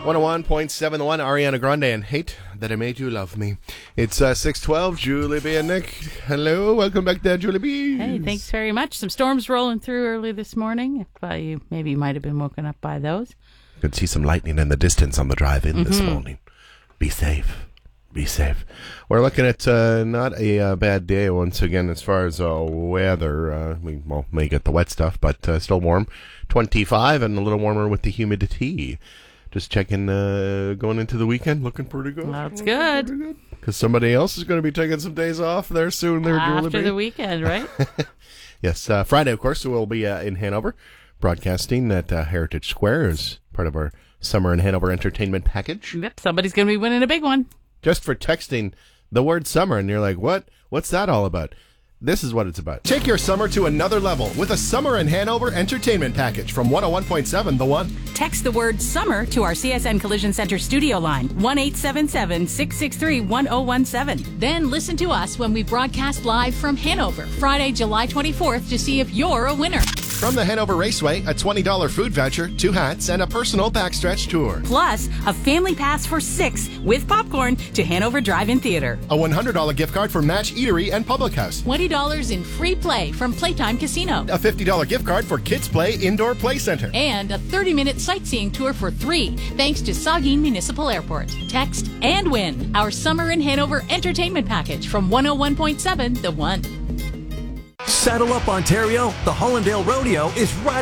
101.7 The One, Ariana Grande, and Hate That I Made You Love Me. It's 6:12, Julie B and Nick. Hello, welcome back there, Julie B. Hey, thanks very much. Some storms rolling through early this morning. If you maybe might have been woken up by those. Could see some lightning in the distance on the drive in this morning. Be safe. Be safe. We're looking at not a bad day once again as far as weather. We may get the wet stuff, but still warm. 25 and a little warmer with the humidity. Just checking, going into the weekend, looking pretty good. That's good. Because somebody else is going to be taking some days off there soon. There, After the weekend, right? Yes. Friday, of course, we'll be in Hanover, broadcasting at Heritage Square as part of our Summer in Hanover entertainment package. Yep, somebody's going to be winning a big one. Just for texting the word summer, and you're like, what? What's that all about? This is what it's about. Take your summer to another level with a Summer in Hanover entertainment package from 101.7 The One. Text the word summer to our CSN Collision Center studio line, 1-877-663-1017. Then listen to us when we broadcast live from Hanover, Friday, July 24th, to see if you're a winner. From the Hanover Raceway, a $20 food voucher, 2 hats, and a personal backstretch tour. Plus, a family pass for 6 with popcorn to Hanover Drive-In Theater. A $100 gift card for Match Eatery and Public House. $20 in free play from Playtime Casino. A $50 gift card for Kids Play Indoor Play Center. And a 30-minute sightseeing tour for 3, thanks to Saugeen Municipal Airport. Text and win our Summer in Hanover entertainment package from 101.7 The One. Saddle up, Ontario. The Hollandale Rodeo is right